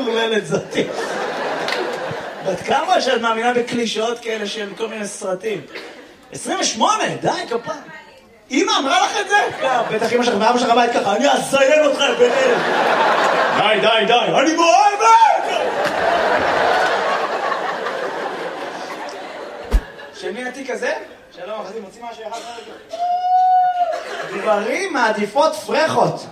מטורללת זאת. בת כמה שאת מאמינה בקלישאות כאלה של כל מיני סרטים? 28, די, כפה. אמא אמרה לך את זה? בטח אמא שלך ואבא שלך בית ככה, אני אזיין אותך ביניהם. די, אני מאוהבת! של מי התיק הזה? שלום, אחדים, מוצאים משהו אחד רגע. גברים מעדיפות פרחות.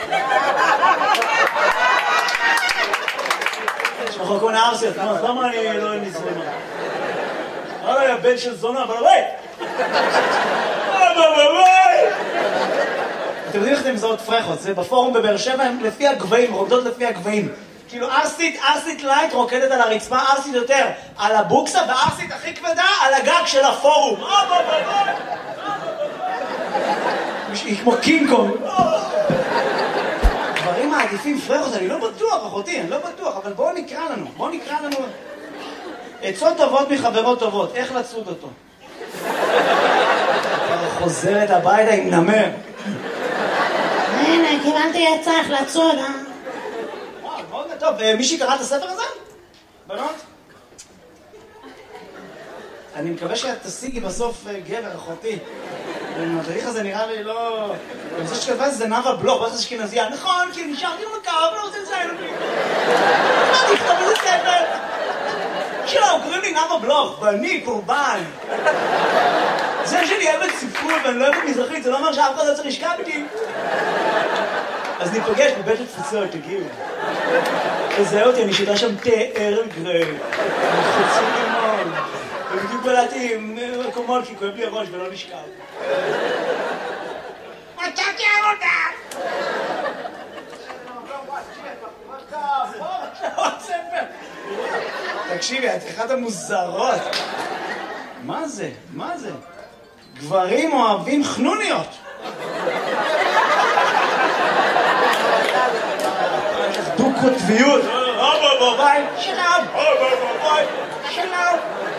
יש לך כל מיני ארסיות, למה אני לא נזרמה? לא, יא בן של זונה, אבל הבית! אתם יודעים איך אתם מזהות פרחות? זה בפורום בבאר שבע, הם לפי הגבהים, רוקדות לפי הגבהים. כאילו ארסית לייט רוקדת על הרצפה, ארסית יותר על הבוקסה, וארסית הכי כבדה על הגג של הפורום. היא כמו קינג קונג. דברים מעדיפים פרחות, אני לא בטוח, אחותי, אני לא בטוח, אבל בואו נקרא לנו. עצות טובות מחברות טובות, איך לצוד אותו? חוזרת הביתה עם נמר. הנה, קיבלתי עצה איך לצוד, מאוד טוב. מישהי קרא את הספר הזה? בנות? אני מקווה שאת תשיגי בסוף גבר, אחותי. המדריך הזה נראה לי לא... אני חושב שכתבה את זה נאווה בלוך, איך זה אשכנזייה. נכון, כי נשארתי במקר, אבל לא רוצה לציין אותי. מה תכתוב איזה ספר? שלום, קוראים לי נאווה בלוך, ואני קורבן. זה שאני אוהבת ספרות ואני לא אוהבת מזרחית, זה לא אומר שאף אחד לא צריך לשכב איתי. אז ניפגש בבית התפוצות, תגיעו. תזהה אותי, אני שתה שם תה ארל גריי. חצי לימון. ובדיוק בלעתי עם קומול, כי כואב לי הראש ולא נשכב. מצאתי עבודה! תקשיבי, את אחת המוזרות. מה זה? גברים אוהבים חנוניות. דו-קוטביות. שלום.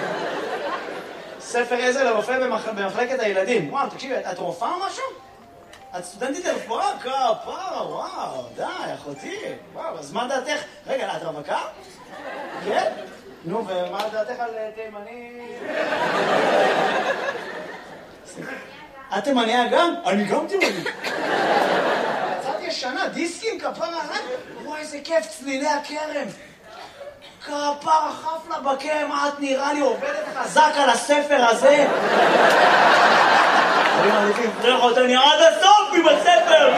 ספר עזר לרופא במחלקת הילדים. וואו, תקשיבי, את רופאה או משהו? את סטודנטית לרפואה? כפרה, וואו, די, אחותי. וואו, אז מה דעתך? רגע, את רווקה? כן? נו, ומה דעתך על תימני? את תימניה גם? אני גם תימני. קצת ישנה, דיסקים, כפרה, וואי, איזה כיף, צלילי הכרם. כפרה, חפלה בכרם, את נראה לי עובדת חזק על הספר הזה. אני מעדיפים פרחות, אני עד הסוף עם הספר.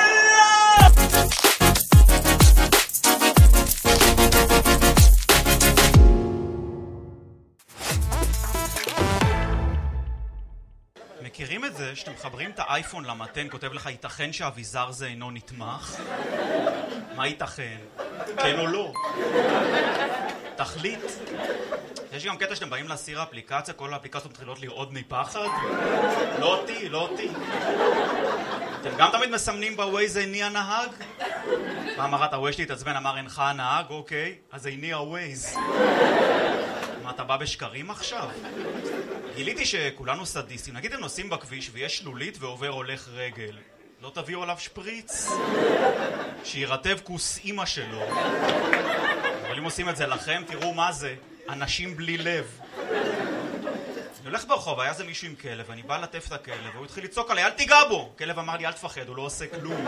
מכירים את זה שאתם מחברים את האייפון למתן, כותב לך ייתכן שהאביזר זה אינו נתמך? מה ייתכן? כן או לא? תחליט. יש גם קטע שאתם באים להסיר האפליקציה, כל האפליקציות מתחילות לרעוד מפחד? לא אותי. אתם גם תמיד מסמנים בווייז איני הנהג? פעם אחת הווייז שלי התעצבן, אמר אינך הנהג, אוקיי, אז איני הווייז. מה, אתה בא בשקרים עכשיו? גיליתי שכולנו סדיסטים. נגיד הם נוסעים בכביש ויש שלולית ועובר הולך רגל. לא תביאו עליו שפריץ? שירטב כוס אמא שלו. אבל אם עושים את זה לכם, תראו מה זה. אנשים בלי לב. אני הולך ברחוב, היה זה מישהו עם כלב, אני בא לטף את הכלב, והוא התחיל לצעוק עליי, אל תיגע בו! כלב אמר לי, אל תפחד, הוא לא עושה כלום.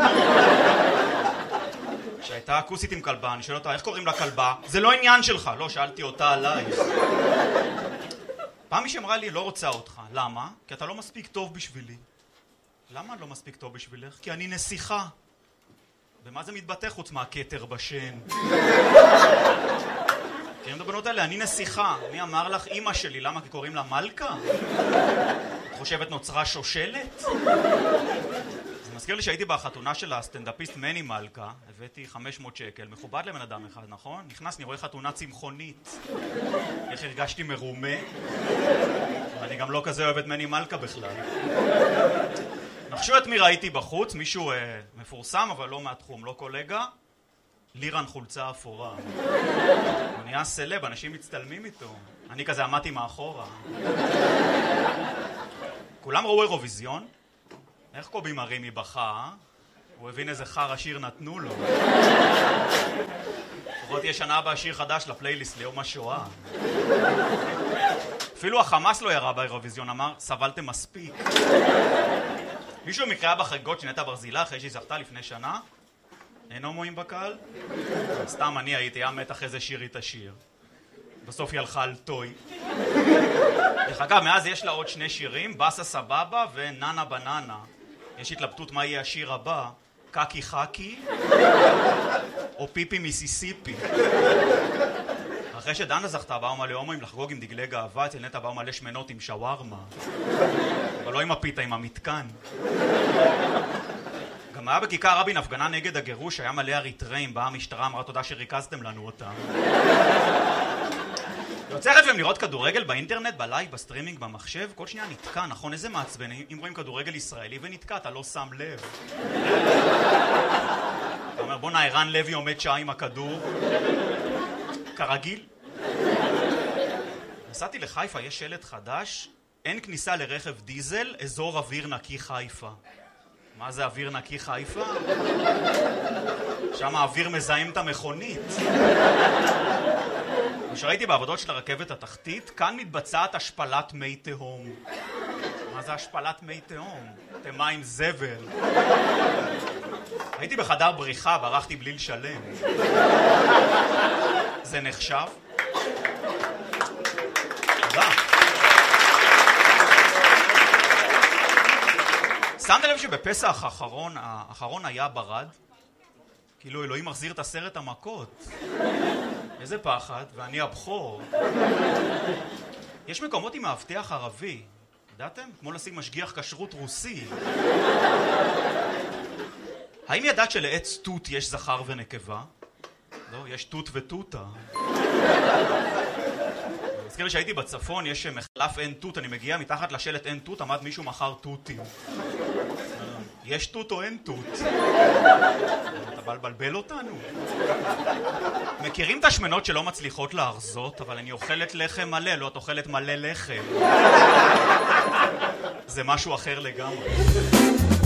כשהייתה כוסית עם כלבה, אני שואל אותה, איך קוראים לה כלבה? זה לא עניין שלך. לא, שאלתי אותה עלייך. פעם מישהי אמרה לי, לא רוצה אותך. למה? כי אתה לא מספיק טוב בשבילי. למה אני לא מספיק טוב בשבילך? כי אני נסיכה. במה זה מתבטא חוץ מהכתר בשן? מכירים את הבנות האלה? אני נסיכה. מי אמר לך? אמא שלי. למה? כי קוראים לה מלכה? את חושבת נוצרה שושלת? זה מזכיר לי שהייתי בחתונה של הסטנדאפיסט מני מלכה, הבאתי 500 שקל, מכובד לבן אדם אחד, נכון? נכנס, אני רואה חתונה צמחונית. איך הרגשתי מרומה? ואני גם לא כזה אוהב את מני מלכה בכלל. נחשו את מי ראיתי בחוץ, מישהו מפורסם אבל לא מהתחום, לא קולגה, לירן חולצה אפורה. הוא נהיה סלב, אנשים מצטלמים איתו. אני כזה עמדתי מאחורה. כולם ראו אירוויזיון? איך קובי מרימי בכה? הוא הבין איזה חרא שיר נתנו לו. לפחות אמרתי, יש שנה הבאה שיר חדש לפלייליסט ליום השואה. אפילו החמאס לא ירה באירוויזיון, אמר, סבלתם מספיק. מישהו מקרא בחגיגות של נטע ברזילה אחרי שהיא זכתה לפני שנה? אין הומואים בקהל? סתם אני הייתי, היה מתח איזה שיר היא תשיר. בסוף היא הלכה על טוי. דרך אגב, מאז יש לה עוד 2 שירים, בסה סבבה וננה בננה. יש התלבטות מה יהיה השיר הבא, קקי חקי או פיפי מיסיסיפי. אחרי שדנה זכתה באו מלא הומואים לחגוג עם דגלי גאווה, אצל נטע באו מלא שמנות עם שווארמה. אבל לא עם הפיתה, עם המתקן. גם היה בכיכר רבין הפגנה נגד הגירוש, היה מלא אריתראים, באה המשטרה, אמרה תודה שריכזתם לנו אותם. יוצא לכם לראות כדורגל באינטרנט, בלייב, בסטרימינג, במחשב, כל שנייה נתקע, נכון? איזה מעצבן, אם רואים כדורגל ישראלי ונתקע, אתה לא שם לב. אתה אומר, בוא ערן לוי עומד שעה עם הכדור. כרגיל. נסעתי לחיפה, יש שלט חדש, אין כניסה לרכב דיזל, אזור אוויר נקי חיפה. מה זה אוויר נקי חיפה? שם האוויר מזהם את המכונית. כשראיתי בעבודות של הרכבת התחתית, כאן מתבצעת השפלת מי תהום. מה זה השפלת מי תהום? אתם מים זבל. הייתי בחדר בריחה, ברחתי בלי לשלם. זה נחשב? תודה. שמת לב שבפסח האחרון היה ברד? כאילו אלוהים מחזיר את 10 המכות. איזה פחד, ואני הבכור. יש מקומות עם מאבטח ערבי. ידעתם? כמו לשים משגיח כשרות רוסי. האם ידעת שלעץ תות יש זכר ונקבה? לא, יש תות ותותה. מזכיר לי שהייתי בצפון, יש מחלף אין תות, אני מגיע מתחת לשלט אין תות, עמד מישהו מחר תותים. יש תות או אין תות? אתה בא לבלבל אותנו? מכירים את השמנות שלא מצליחות להרזות, אבל אני אוכלת לחם מלא, לא את אוכלת מלא לחם. זה משהו אחר לגמרי.